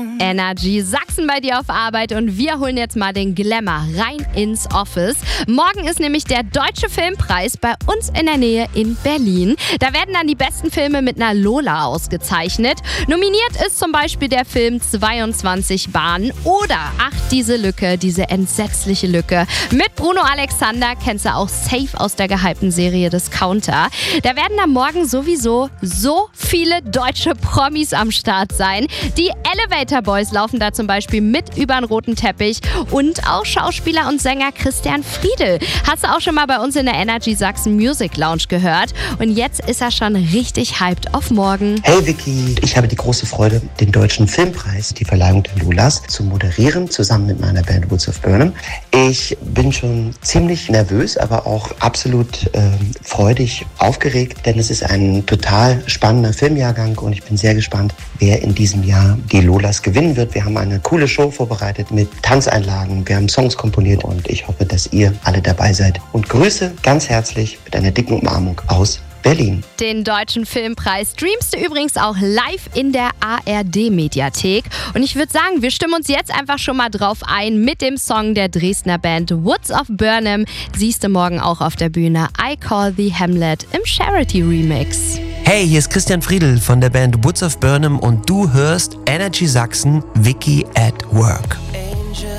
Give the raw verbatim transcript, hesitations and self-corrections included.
Energy Sachsen bei dir auf Arbeit und wir holen jetzt mal den Glamour rein ins Office. Morgen ist nämlich der Deutsche Filmpreis bei uns in der Nähe in Berlin. Da werden dann die besten Filme mit einer Lola ausgezeichnet. Nominiert ist zum Beispiel der Film zweiundzwanzig Bahnen oder Ach, diese Lücke, diese entsetzliche Lücke. Mit Bruno Alexander kennst du auch safe aus der gehypten Serie Discounter. Da werden am Morgen sowieso so viele deutsche Promis am Start sein. Die Elevator Boys laufen da zum Beispiel mit über den roten Teppich und auch Schauspieler und Sänger Christian Friedl. Hast du auch schon mal bei uns in der Energy Sachsen Music Lounge gehört und jetzt ist er schon richtig hyped auf morgen. Hey Vicky, ich habe die große Freude, den Deutschen Filmpreis, die Verleihung der Lolas, zu moderieren, zusammen mit meiner Band Woods of Burnham. Ich bin schon ziemlich nervös, aber auch absolut äh, freudig aufgeregt, denn es ist ein total spannender Filmjahrgang und ich bin sehr gespannt, wer in diesem Jahr die Lolas gewinnen wird. Wir haben eine coole Show vorbereitet mit Tanzeinlagen, wir haben Songs komponiert und ich hoffe, dass ihr alle dabei seid. Und grüße ganz herzlich mit einer dicken Umarmung aus Berlin. Den Deutschen Filmpreis streamst du übrigens auch live in der A R D-Mediathek. Und ich würde sagen, wir stimmen uns jetzt einfach schon mal drauf ein mit dem Song der Dresdner Band Woods of Burnham. Siehst du morgen auch auf der Bühne I Call the Hamlet im Charity Remix. Hey, hier ist Christian Friedl von der Band Woods of Burnham und du hörst Energy Sachsen, Vicky at Work.